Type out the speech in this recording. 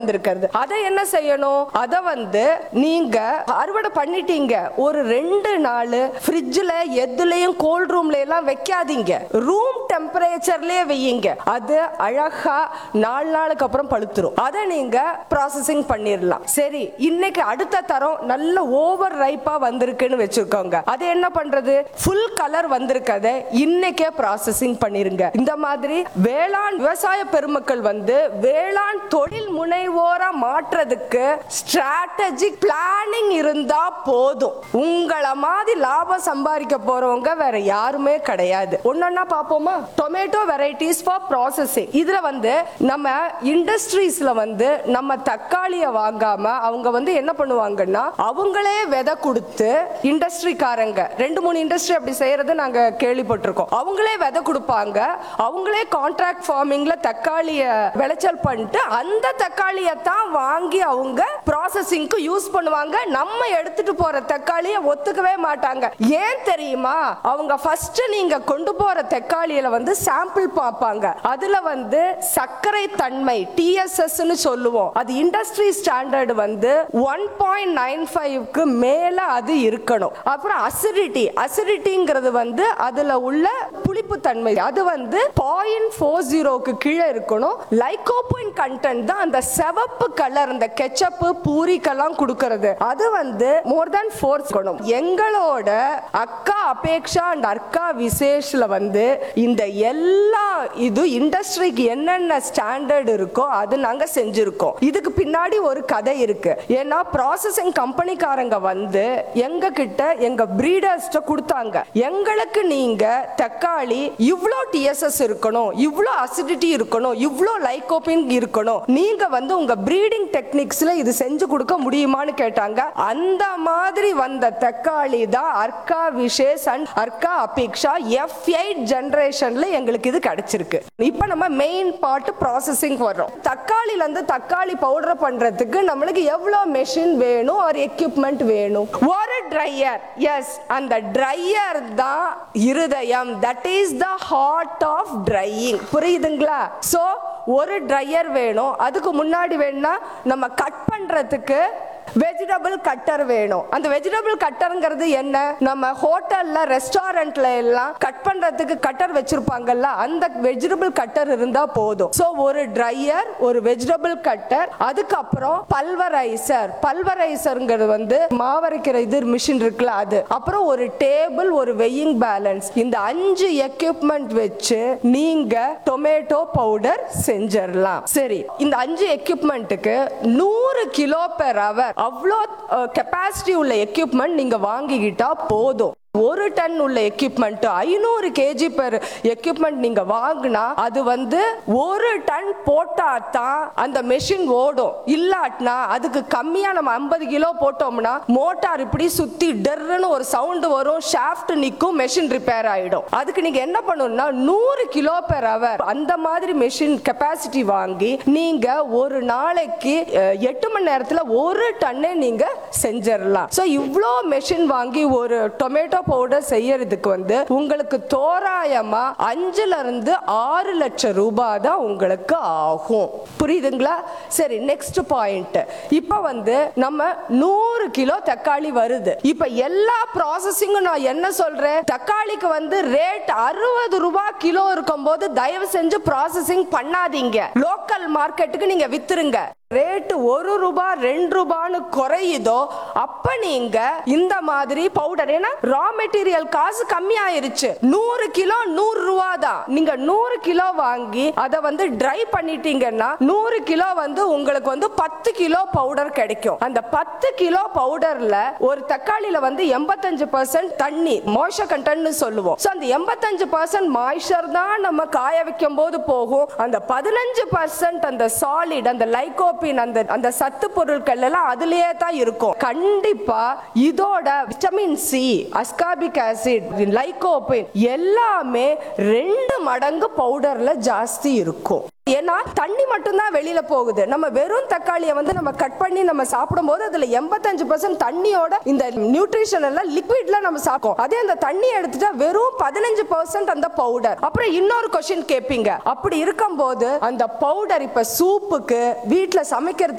வந்திருக்கிறது. அதை என்ன செய்யணும்? அதை வந்து நீங்க அறுவடை பண்ணிட்டீங்க, ஒரு 2 நாள் ஃப்ரிட்ஜ்ல எதுலயும் கோல்ட் ரூம்ல எல்லாம் வைக்காதீங்க, ரூம் டெம்பரேச்சர்லயே வையுங்க. அது அழகா 4 நாளுக்கு அப்புறம் பழுத்துரும். அதை நீங்க ப்ராசஸிங் பண்ணிடலாம். சரி, இன்னைக்கு அடுத்த தரம் நல்ல ஓவர் ரைப்பா வந்திருக்குன்னு வச்சிருக்கோங்க. அது என்ன பண்றது? ஃபுல் கலர் வந்திருக்கதை இன்னைக்கே ப்ராசஸிங் பண்ணிருங்க. இந்த மாதிரி வேளாண் விவசாய பெருமக்கள் வந்து வேளாண் தொழில் முனைவோரா மாற்றதுக்கு ஸ்ட்ராட்டஜிக் பிளானிங் இருந்தா போதும். உங்களை மாதிரி லாபம் சம்பாதிக்க போறவங்க வேற யாருமே கிடையாது. ஒன்னொன்னா பாப்போமா? Tomato varieties for processing. இதுல வந்து நம்ம இண்டஸ்ட்ரீஸ்ல வந்து நம்ம தக்காளியை வாங்காம அவங்க வந்து என்ன பண்ணுவாங்கன்னா அவங்களே விதை கொடுத்து, இண்டஸ்ட்ரிக்காரங்க 2-3 இண்டஸ்ட்ரி அப்படி செய்யறது நாங்க கேள்விப்பட்டிருக்கோம். அவங்களே விதை கொடுப்பாங்க, அவங்களே கான்ட்ராக்ட் ஃபார்மிங்ல தக்காளிய விளைச்சல் பண்ணிட்டு அந்த தக்காளியை தான் வாங்கி அவங்க ப்ராசஸிங்க்கு யூஸ் பண்ணுவாங்க. நம்ம எடுத்துட்டு போற தக்காளியை ஒத்துக்கவே மாட்டாங்க. ஏன் தெரியுமா? அவங்க ஃபர்ஸ்ட் நீங்க கொண்டு போற தக்காளியில வந்து சாம்பிள் பார்ப்பாங்க. அதுல வந்து சர்க்கரை தன்மை TSS ன்னு சொல்லுவோம். அது இண்டஸ்ட்ரி ஸ்டாண்டர்ட் வந்து 1.95க்கு மேல அது இருக்கணும். அப்புறம் அசிடிட்டிங்கிறது வந்து அதுல உள்ள புளிப்பு தன்மை அது வந்து 0.40க்கு கீழே இருக்கணும். லைகோபைன் கண்டென்ட் தான் அந்த சிவப்பு கலர் அந்த கெச்சப் பூரிக்கெல்லாம் கொடுக்கிறது. அது வந்து மோர் தென் 4 இருக்கணும். எங்களோட அக்கா அபேக்ஷா அண்ட் அக்கா விசேஷ்ல வந்து இந்த எல்லா இது இண்டஸ்ட்ரிக்கு என்னென்ன ஸ்டாண்டர்ட் இருக்கோ அது நாங்க செஞ்சிருக்கோம். இதுக்கு பின்னாடி ஒரு கதை இருக்கு. ஏன்னா ப்ராசஸிங் கம்பெனிக்காரங்க வந்து எங்க கிட்ட எங்க பிரீடர்ஸ்ட கொடுத்தாங்க, எங்களுக்கு நீங்க தக்காளி இவ்ளோ TSS இருக்கணும், இவ்ளோ அசிடிட்டி இருக்கணும், இவ்ளோ லைகோபின் இருக்கணும், நீங்க வந்து உங்க பிரீடிங் டெக்னிக்ஸ்ல இது செஞ்சு கொடுக்க முடியுமான்னு கேட்டாங்க. அந்த மாதிரி வந்த தக்காளி தான் அர்க்கா விசேஷ் அண்ட் அர்க்கா அபேக்ஷா F8 ஜெனரேஷன்ல எங்களுக்கு இது கிடைச்சிருக்கு. இப்போ நம்ம மெயின் பார்ட் ப்ராசஸிங் வரோம். தக்காளில இருந்து தக்காளி பவுடர் பண்றதுக்கு நம்மளுக்கு எவ்வளவு மெஷின் வேணும், ஒரு எக்யூப்மெண்ட் வேணும். ஒரு ட்ரையர், எஸ், அந்த ட்ரையர் தான் இருதயம். That is the heart of drying. புரியுதுங்களா? சோ ஒரு ட்ரையர் வேணும். அதுக்கு முன்னாடி வேணும்னா நம்ம கட் பண்றதுக்கு வெஜிடபிள் கட்டர் வேணும். அந்த வெஜிடபிள் கட்டர்ங்கிறது என்ன? நம்ம ஹோட்டல்ல ரெஸ்டாரண்ட்ல எல்லாம் கட் பண்றதுக்கு கட்டர் வச்சிருப்பாங்கல்ல, அந்த வெஜிடபிள் கட்டர் இருந்தா போதும். சோ ஒரு ட்ரையர், ஒரு வெஜிடபிள் கட்டர், அதுக்கப்புறம் பல்வரைசர்ங்கிறது வந்து மாவரைக்கிற இது மிஷின் இருக்குல்ல அது, அப்புறம் ஒரு டேபிள், ஒரு வெயிங் பேலன்ஸ். இந்த 5 எக்யூப்மெண்ட் வச்சு நீங்க டொமேட்டோ பவுடர் செஞ்சிடலாம். சரி, இந்த 5 எக்யூப்மெண்ட்டுக்கு 100 கிலோ பெர் அவர் அவ்வளோ கெப்பாசிட்டி உள்ள எக்யூப்மெண்ட் நீங்க வாங்கிக்கிட்டா போதும். 1 டன் உள்ள எக்யூப்மெண்ட் 500 kg பெர் எக்யூப்மெண்ட் நீங்க வாங்கினா அது வந்து 1 டன் போட்டா தான் அந்த மெஷின் ஓடும். இல்லாட்டினா அதுக்கு கம்மியா நம்ம 50 கிலோ போட்டோம்னா மோட்டார் இப்படி சுத்தி டெர்ன்னு ஒரு சவுண்ட் வரும், ஷாஃப்ட் நிக்கும், மெஷின் ரிப்பேர் ஆயிடும். அதுக்கு நீங்க என்ன பண்ணணும்னா 100 கிலோ பெர் அவர் அந்த மாதிரி மெஷின் கெப்பாசிட்டி வாங்கி நீங்க ஒரு நாளைக்கு 8 மணி நேரத்துல 1 டன்னே நீங்க செஞ்சிடலாம். சோ இவ்ளோ மெஷின் வாங்கி ஒரு டொமேட்டோ பவுடர் செய்யறதுக்கு வந்து உங்களுக்கு தோராயமா 5 இருந்து 6 லட்சம் ரூபாய் தான் உங்களுக்கு ஆகும். புரியுதுங்களா? சரி, நெக்ஸ்ட் பாயிண்ட். இப்ப வந்து நம்ம 100 கிலோ தக்காளி வருது. இப்ப எல்லா ப்ராசஸிங்கும் நான் என்ன சொல்றேன், தக்காளிக்கு வந்து ரேட் 60 ரூபாய் கிலோ இருக்கும்போது தயவு செஞ்சு ப்ராசஸிங் பண்ணாதீங்க. லோக்கல் மார்க்கெட்டுக்கு நீங்க வித்துருங்க. ரேட் 1 ரூபாய் 2 ரூபான்னு குறையுதோ அப்ப நீங்க இந்த மாதிரி பவுடர், ஏன்னா ரா மெட்டீரியல் காசு கம்மி ஆயிருச்சு. 100 கிலோ 100 ரூபாய் தான். நீங்க 100 கிலோ வாங்கி அதை வந்து ட்ரை பண்ணிட்டீங்கன்னா 100 கிலோ வந்து உங்களுக்கு வந்து 10 கிலோ பவுடர் கிடைக்கும். அந்த 10 கிலோ பவுடர்ல ஒரு தக்காளியில வந்து 85% தண்ணி, மாய்ஸ்சர் கண்டென்ட்னு சொல்லுவோம். சோ அந்த 85% மாய்ஸ்சர் தான் நம்ம காய வைக்கும் போது போகும். அந்த 15% அந்த சாலிட், அந்த லைகோ அந்த சத்து பொருட்கள் எல்லாம் அதுலயே தான் இருக்கும். கண்டிப்பா இதோட vitamin C, ascorbic acid, lycopene எல்லாமே 2 மடங்கு பவுடர்ல ஜாஸ்தி இருக்கும். ஏன்னா தண்ணி மட்டும் தான் வெளியில போகுது. நம்ம வெறும் தக்காளியை வந்து நம்ம கட் பண்ணி நம்ம சாப்பிடும் போது அதுல 85% தண்ணியோட இந்த நியூட்ரிஷன் எல்லாம் லிக்விட்ல நம்ம சாப்பிடும். அதே அந்த தண்ணி எடுத்துட்டா வெறும் 15% அந்த பவுடர். அப்புறம் இன்னொரு क्वेश्चन கேட்பீங்க, அப்படி இருக்கும்போது அந்த பவுடர் இப்ப சூப்புக்கு வீட்டுல சமைக்கிறது